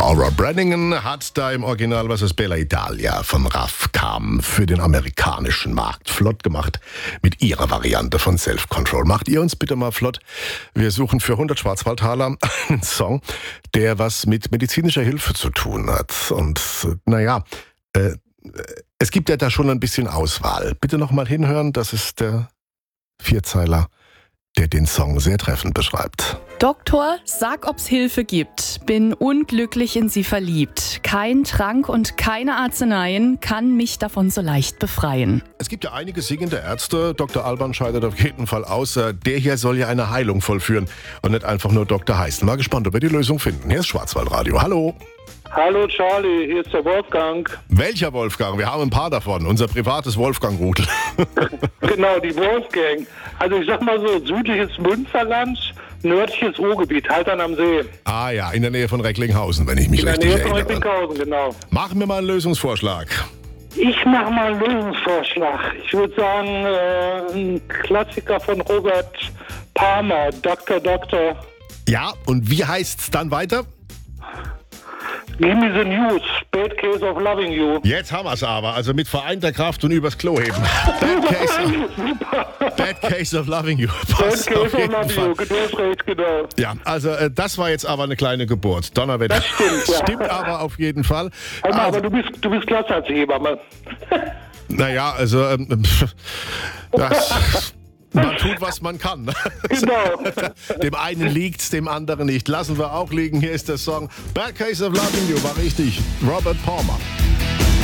Laura Branigan hat da im Original Was ist Bella Italia von Raf Kam für den amerikanischen Markt flott gemacht mit ihrer Variante von Self-Control. Macht ihr uns bitte mal flott. Wir suchen für 100 Schwarzwaldtaler einen Song, der was mit medizinischer Hilfe zu tun hat. Und es gibt ja da schon ein bisschen Auswahl. Bitte noch mal hinhören, das ist der Vierzeiler, der den Song sehr treffend beschreibt. Doktor, sag, ob's Hilfe gibt. Bin unglücklich in Sie verliebt. Kein Trank und keine Arzneien kann mich davon so leicht befreien. Es gibt ja einige singende Ärzte. Dr. Alban scheidet auf jeden Fall aus. Der hier soll ja eine Heilung vollführen und nicht einfach nur Doktor heißen. Mal gespannt, ob wir die Lösung finden. Hier ist Schwarzwaldradio. Hallo. Hallo Charlie, hier ist der Wolfgang. Welcher Wolfgang? Wir haben ein paar davon. Unser privates Wolfgang-Rudel. Genau, die Wolfgang. Also ich sag mal so, südliches Münsterland, nördliches Ruhrgebiet, Haltern am See. Ah ja, in der Nähe von Recklinghausen, wenn ich mich richtig erinnere. In der Nähe von Recklinghausen, genau. Machen wir mal einen Lösungsvorschlag. Ich mache mal einen Lösungsvorschlag. Ich würde sagen, ein Klassiker von Robert Palmer, Doktor. Ja, und wie heißt's dann weiter? Give me the news, bad case of loving you. Jetzt haben wir's aber, also mit vereinter Kraft und übers Klo heben. Bad case of loving you. Bad case of loving you, du hast recht, genau. Ja, also das war jetzt aber eine kleine Geburt. Donnerwetter. Das stimmt, ja. Stimmt aber auf jeden Fall. Aber du bist klasse als Hebamme. Naja, also man tut, was man kann. Genau. Dem einen liegt's, dem anderen nicht. Lassen wir auch liegen. Hier ist der Song Bad Case of Loving You. War richtig. Robert Palmer.